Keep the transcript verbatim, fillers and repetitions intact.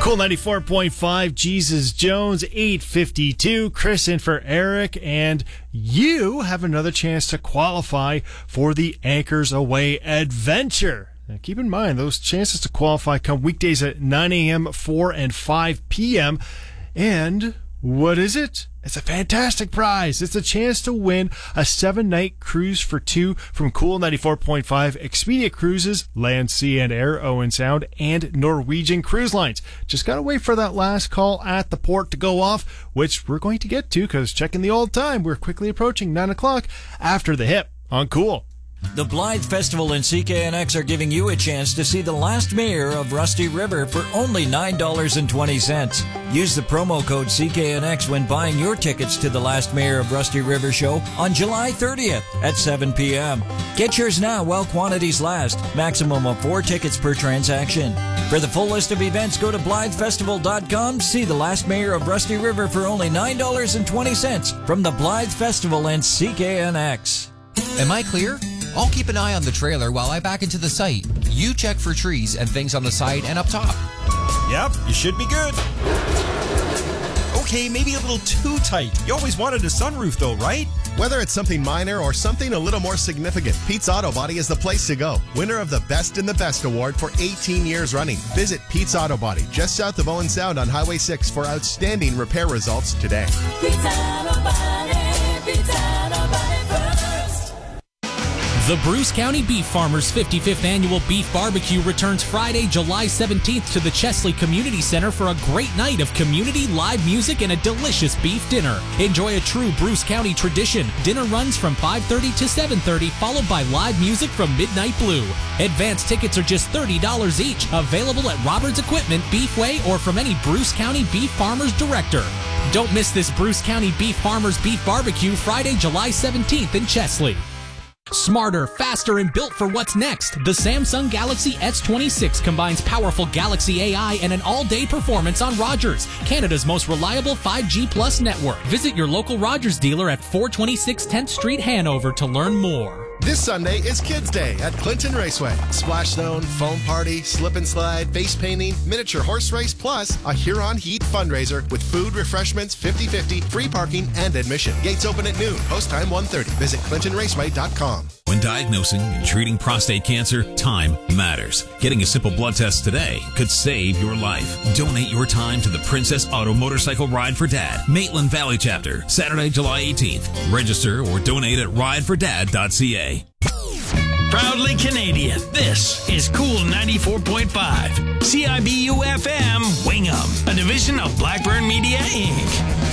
Cool ninety-four point five, Jesus Jones, eight fifty-two. Chris in for Eric, and you have another chance to qualify for the Anchors Away Adventure. Now, keep in mind, those chances to qualify come weekdays at nine a.m., four and five p.m. And what is it? It's a fantastic prize. It's a chance to win a seven-night cruise for two from Cool ninety-four point five, Expedia Cruises, Land, Sea, and Air, Owen Sound, and Norwegian Cruise Lines. Just got to wait for that last call at the port to go off, which we're going to get to because checking the old time, we're quickly approaching nine o'clock after the hip on Cool. The Blythe Festival and C K N X are giving you a chance to see the last mayor of Rusty River for only nine dollars and twenty cents. Use the promo code C K N X when buying your tickets to the last mayor of Rusty River show on July thirtieth at seven p.m. Get yours now while quantities last. Maximum of four tickets per transaction. For the full list of events, go to Blythe Festival dot com. See the last mayor of Rusty River for only nine dollars and twenty cents from the Blythe Festival and C K N X. Am I clear? I'll keep an eye on the trailer while I back into the site. You check for trees and things on the side and up top. Yep, you should be good. Okay, maybe a little too tight. You always wanted a sunroof though, right? Whether it's something minor or something a little more significant, Pete's Auto Body is the place to go. Winner of the Best in the Best award for eighteen years running. Visit Pete's Auto Body just south of Owen Sound on Highway six for outstanding repair results today. Pete's Auto Body, Pete's Auto Body first. The Bruce County Beef Farmers fifty-fifth Annual Beef Barbecue returns Friday, July seventeenth to the Chesley Community Center for a great night of community live music and a delicious beef dinner. Enjoy a true Bruce County tradition. Dinner runs from five thirty to seven thirty, followed by live music from Midnight Blue. Advance tickets are just thirty dollars each. Available at Roberts Equipment, Beefway, or from any Bruce County Beef Farmers director. Don't miss this Bruce County Beef Farmers Beef Barbecue Friday, July seventeenth in Chesley. Smarter, faster, and built for what's next. The Samsung Galaxy S twenty-six combines powerful Galaxy A I and an all-day performance on Rogers, Canada's most reliable five G plus network. Visit your local Rogers dealer at four twenty-six tenth Street, Hanover to learn more. This Sunday is Kids Day at Clinton Raceway. Splash zone, foam party, slip and slide, face painting, miniature horse race, plus a Huron Heat fundraiser with food, refreshments, fifty-fifty, free parking, and admission. Gates open at noon. Post time one thirty. Visit clinton raceway dot com. When diagnosing and treating prostate cancer, time matters. Getting a simple blood test today could save your life. Donate your time to the Princess Auto Motorcycle Ride for Dad, Maitland Valley Chapter, Saturday, July eighteenth. Register or donate at ride for dad dot c a. Proudly Canadian, this is Cool ninety-four point five. C I B U F M, Wingham, a division of Blackburn Media, Incorporated.